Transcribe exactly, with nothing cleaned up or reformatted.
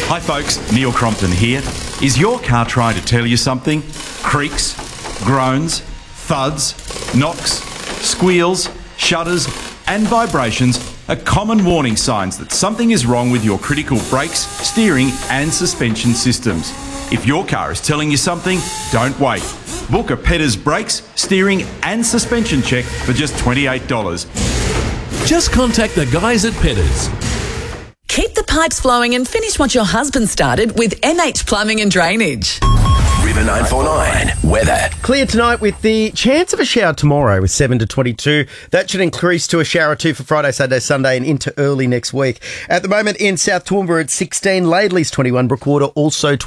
Hi folks, Neil Crompton here. Is your car trying to tell you something? Creaks, groans, thuds, knocks, squeals, shudders and vibrations are common warning signs that something is wrong with your critical brakes, steering and suspension systems. If your car is telling you something, don't wait. Book a Petters brakes, steering and suspension check for just twenty-eight dollars. Just contact the guys at Petters. Keep the pipes flowing and finish what your husband started with M H Plumbing and Drainage. River nine four nine weather. Clear tonight with the chance of a shower tomorrow with seven to twenty-two. That should increase to a shower or two for Friday, Saturday, Sunday and into early next week. At the moment in South Toowoomba it's sixteen, Laidley's twenty-one, Brookwater also